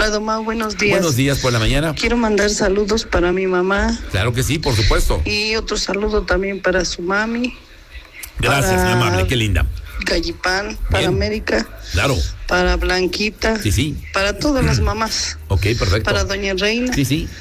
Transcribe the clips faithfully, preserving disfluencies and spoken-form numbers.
Hola, don Mau, buenos días. Buenos días por la mañana. Quiero mandar saludos para mi mamá. Claro que sí, por supuesto. Y otro saludo también para su mami. Gracias, para mi amable, qué linda. Gallipán, para Bien. América. Claro. Para Blanquita. Sí, sí. Para todas las mamás. Ok, perfecto. Para doña Reina. Sí, sí.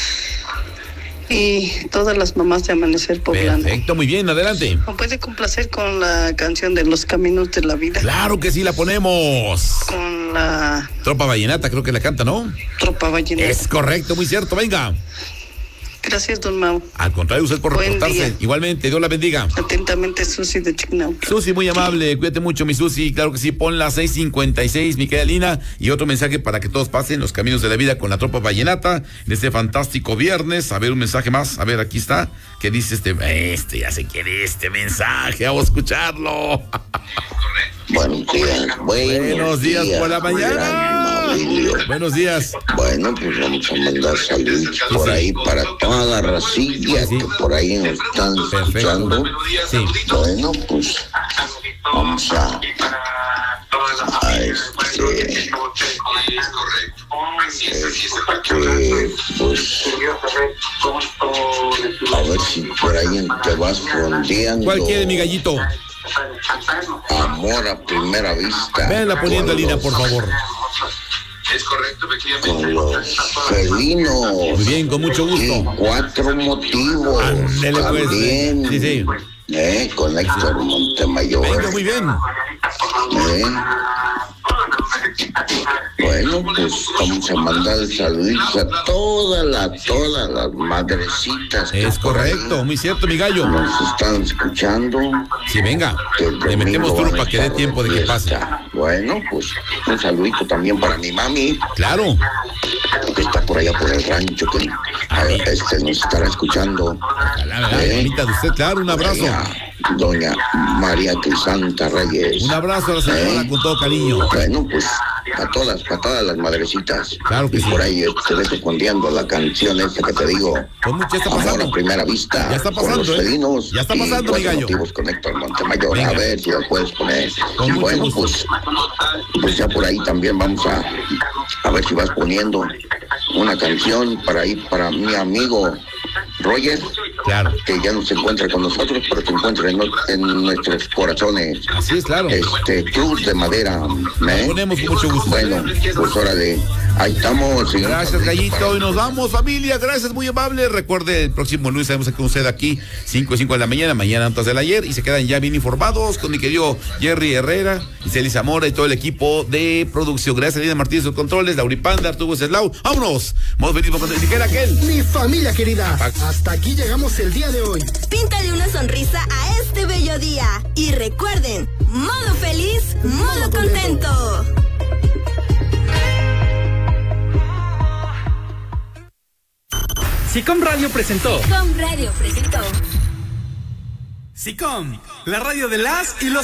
Y todas las mamás de Amanecer Poblano. Perfecto, muy bien, adelante. ¿Me puede complacer con la canción de Los Caminos de la Vida? Claro que sí, la ponemos. Con la Tropa Vallenata, creo que la canta, ¿no? Tropa Vallenata. Es correcto, muy cierto, venga. Gracias, don Mau. Al contrario, usted por Buen reportarse. día. Igualmente, Dios la bendiga. Atentamente, Susi de Chignauca. Susi, muy amable, cuídate mucho, mi Susi. Claro que sí, pon la seis cincuenta y seis, mi querida Lina. Y otro mensaje para que todos pasen los caminos de la vida con la Tropa Vallenata en este fantástico viernes. A ver, un mensaje más. A ver, aquí está. ¿Qué dice este? Este, ya se quiere este mensaje. Vamos a escucharlo. Buenos días, buenos, Buenos días, días por la mañana. Maurilio. Buenos días. Bueno, pues vamos a mandar saludos por ahí para toda la racilla Sí, sí. que por ahí nos están escuchando. Sí. Bueno, pues vamos a, a este, este, pues a ver si por ahí te vas fondeando. ¿Cuál quiere, mi gallito? Amor a primera vista. Véanla poniendo, Con Lina, los- por favor. Es correcto, efectivamente. Con los felinos. Muy bien, con mucho gusto. Y cuatro motivos. Ándele, pues. También. Sí, sí. Eh, con Héctor Montemayor. Venga, muy bien. Eh. Bueno, pues vamos a mandar saludos a todas las, todas las madrecitas. que Es por ahí correcto, muy cierto, mi gallo. Nos están escuchando. Sí, venga. Que el Le metemos domingo duro van a para que dé estar tiempo de que pase. fiesta. Bueno, pues un saludito también para mi mami, Claro. que está por allá por el rancho, que eh, este nos estará escuchando. La verdad, Eh. bonita de usted, claro, un abrazo. Doña, doña María Crisanta Reyes. Un abrazo a la señora Eh. con todo cariño. Bueno, pues a todas, a todas las madrecitas. Claro que y sí. por ahí te ves respondiendo la canción esta que te digo. Pues mucho, ya está Amor pasando. a primera vista. Ya está Con pasando, los ¿eh? felinos. Ya está y pasando, mi cuatro gallo. motivos con Héctor Montemayor. Venga. A ver si lo puedes poner. Con mucho Bueno, gusto. pues, pues ya por ahí también vamos a, a ver si vas poniendo una canción para ir para mi amigo Roger, Claro. que ya no se encuentra con nosotros, pero se encuentra en, en nuestros corazones. Así es, claro. Este, Cruz de Madera. ¿eh? Ponemos con mucho gusto. Bueno, pues órale, ahí estamos. y- Gracias, Gallito. Y nos vamos, familia. Gracias, muy amable. Recuerde, el próximo lunes estaremos con usted aquí, cinco y cinco de la mañana, mañana antes del ayer. Y se quedan ya bien informados con mi querido Jerry Herrera, Iseli Zamora y todo el equipo de producción. Gracias, Lina Martínez, sus controles, Lauripanda, Arturo Ceslau. ¡Vámonos! Vamos venimos con el que aquel. Mi familia querida, hasta aquí llegamos el día de hoy. Píntale una sonrisa a este bello día. Y recuerden, modo feliz, modo contento. Sicom Radio presentó. Sicom Radio presentó. Sicom, la radio de las y los